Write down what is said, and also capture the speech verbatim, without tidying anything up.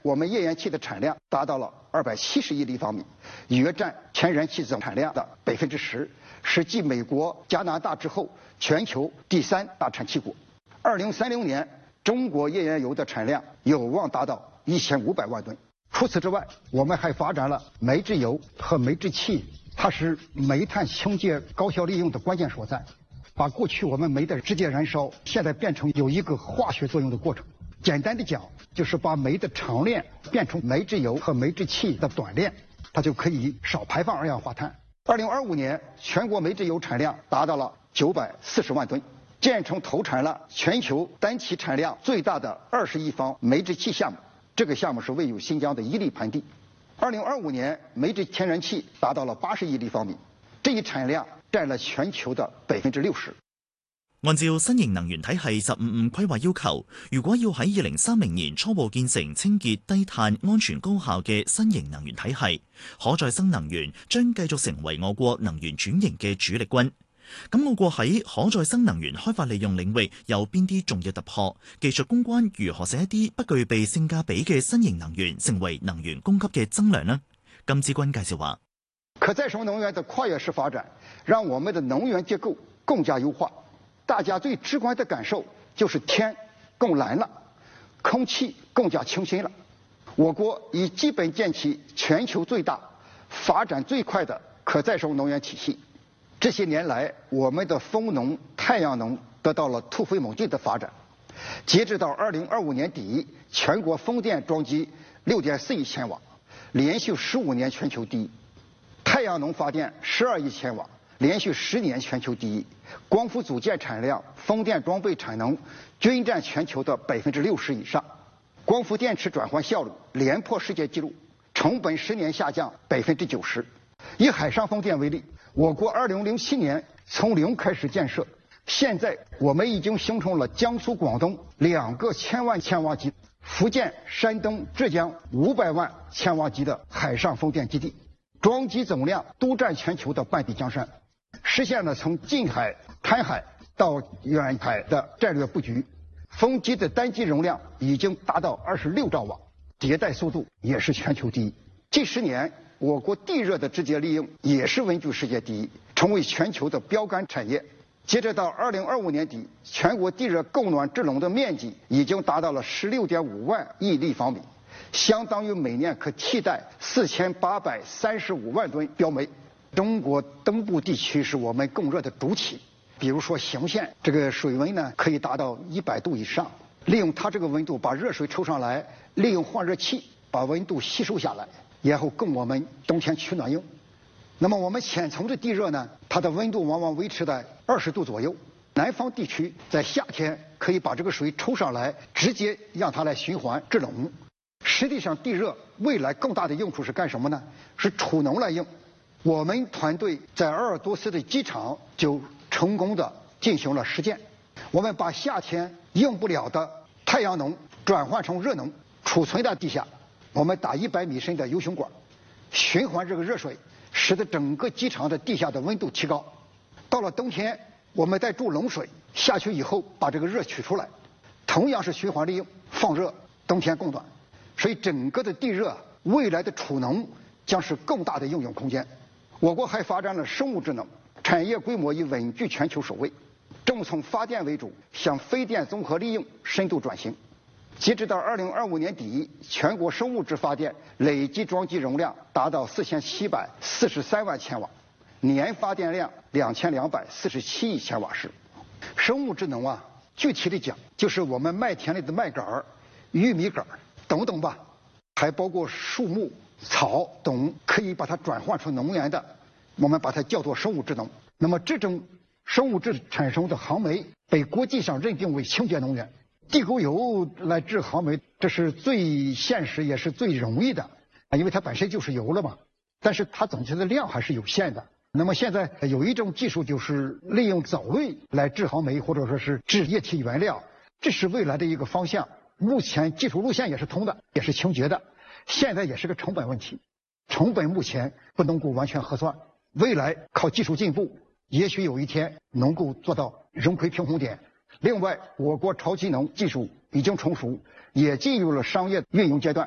我们页岩气的产量达到了二百七十亿立方米，约占天然气总产量的百分之十，是继美国、加拿大之后全球第三大产气国。二零三零年，中国页岩油的产量有望达到一千五百万吨。除此之外，我们还发展了煤制油和煤制气，它是煤炭清洁高效利用的关键所在，把过去我们煤的直接燃烧，现在变成有一个化学作用的过程。简单的讲，就是把煤的长链变成煤制油和煤制气的短链，它就可以少排放二氧化碳。二零二五年，全国煤制油产量达到了九百四十万吨，建成投产了全球单期产量最大的二十亿方煤制气项目。这个项目是位于新疆的伊犁盆地。二零二五年，煤制天然气达到了八十亿立方米，这一產量佔了全球的百分之六十。 按照新型能源體系十五五規劃要求，如果要喺二零三零年初步建成清潔、低碳、安全、高效嘅新型能源體系，可再生能源將繼續成為我國能源轉型嘅主力軍。咁我國喺可再生能源開發利用領域有邊啲重要突破？技術攻關如何使一啲不具備性價比嘅新型能源成為能源供給嘅增量呢？金志軍介紹話： 可再生能源的跨越式發展，讓我們的能源結構更加優化。大家最直觀的感受就是天更藍了，空氣更加清新了。我國已基本建起全球最大、發展最快的可再生能源體系。這些年來，我們的風能、太陽能得到了突飛猛進的發展。截至到二零二五年底，全國風電裝機六點四億千瓦，連續十五年全球第一；太陽能發電十二億千瓦，連續十年全球第一。光伏組件產量、風電裝備產能均佔全球的百分之六十以上。光伏電池轉換效率連破世界紀錄，成本十年下降百分之九十。以海上風電為例，我國二零零七年從零開始建設，現在我們已經形成了江蘇、廣東兩個千萬千瓦級，福建、山東、浙江五百萬千瓦級的海上風電基地，裝機總量都佔全球的半壁江山，實現了從近海、灘海到遠海的戰略布局。風機的單機容量已經達到二十六兆瓦，迭代速度也是全球第一。近十年，我國地熱的直接利用也是穩居世界第一，成為全球的標杆產業。截至到二零二五年底，全國地熱供暖制冷的面積已經達到了十六點五萬億立方米，相當於每年可替代四千八百三十五萬噸標煤。中國東部地區是我們供熱的主體，比如說邢縣，這個水溫呢可以達到一百度以上，利用它這個溫度把熱水抽上來，利用換熱器把溫度吸收下來，然後供我們冬天取暖用。那麼我們淺層的地熱呢，它的溫度往往維持在二十度左右。南方地區在夏天可以把這個水抽上來，直接讓它來循環制冷。實際上，地熱未來更大的用處是幹什麼呢？是儲能來用。我們團隊在鄂爾多斯的機場就成功的進行了實踐。我們把夏天用不了的太陽能轉換成熱能，儲存在地下。我們打一百米深的 U 型管，循環這個熱水，使得整個機場的地下的溫度提高。到了冬天，我們再注冷水下去以後，把這個熱取出來，同樣是循環利用，放熱，冬天供暖。所以整個的地熱未來的儲能將是更大的應用空間。我國還發展了生物智能，產業規模已穩居全球首位，正從發電為主向非電綜合利用深度轉型。截至到二零二五年底，全國生物質發電累計裝機容量達到四千七百四十三萬千瓦，年發電量兩千兩百四十七億千瓦時。生物智能啊，具體的講，就是我們麥田裡的麥稈、玉米稈等等吧，還包括樹木、草等可以把它轉換成能源的，我們把它叫做生物智能。那麼這種生物質產生的航煤被國際上認定為清潔能源。地溝油來制航煤，這是最現實也是最容易的，因為它本身就是油了嘛。但是它總體的量還是有限的。那麼現在有一種技術就是利用藻類來制航煤，或者說是制液體原料，這是未來的一個方向。目前技術路線也是通的，也是清潔的。現在也是個成本問題，成本目前不能夠完全核算，未來靠技術進步，也許有一天能夠做到融虧平衡點。另外，我國超氫能技術已經成熟，也進入了商業運用階段。